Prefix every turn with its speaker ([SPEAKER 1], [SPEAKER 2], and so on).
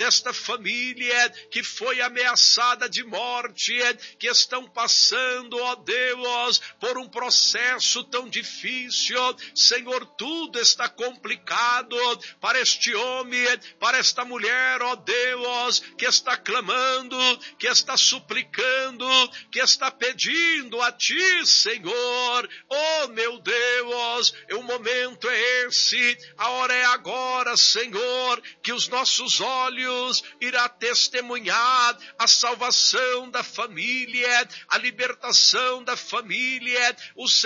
[SPEAKER 1] desta família que foi ameaçada de morte, que estão passando, ó Deus, por um processo tão difícil. Senhor, tudo está complicado para este homem, para esta mulher, ó Deus, que está clamando, que está suplicando, que está pedindo a Ti, Senhor. Oh, meu Deus, o momento é esse, a hora é agora, Senhor, que os nossos olhos irá testemunhar a salvação da família, a libertação da família, o